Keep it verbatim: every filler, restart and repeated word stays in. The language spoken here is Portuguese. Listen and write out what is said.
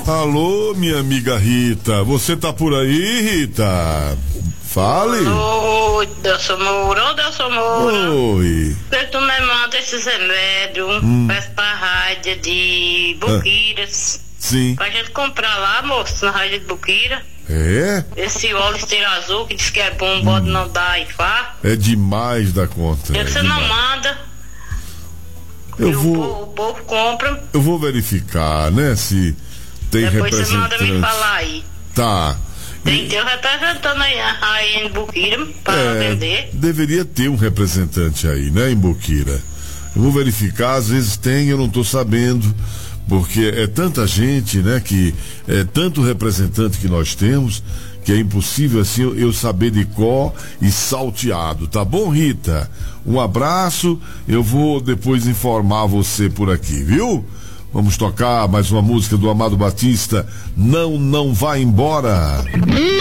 Alô, minha amiga Rita, você tá por aí, Rita? Fale. Oi, Delson Moura, ô Delson Moura. Oi. Porque tu me manda esses remédios, hum. pra rádio de Buquiras. Ah, sim. Pra gente comprar lá, moço, na rádio de Buquira. É? Esse óleo esteira azul que diz que é bom, pode hum. não dar e fá. É demais da conta. Por que é você demais. não manda? Eu e vou. O povo, o povo compra. Eu vou verificar, né? Se tem Depois representante. você manda me falar aí. Tá. Tem teu representante aí, aí em Buquira para é, vender. Deveria ter um representante aí, né, em Buquira. Eu vou verificar, às vezes tem, eu não estou sabendo, porque é tanta gente, né, que é tanto representante que nós temos, que é impossível assim eu, eu saber de có e salteado, tá bom, Rita? Um abraço, eu vou depois informar você por aqui, viu? Vamos tocar mais uma música do Amado Batista, Não, Não Vai Embora.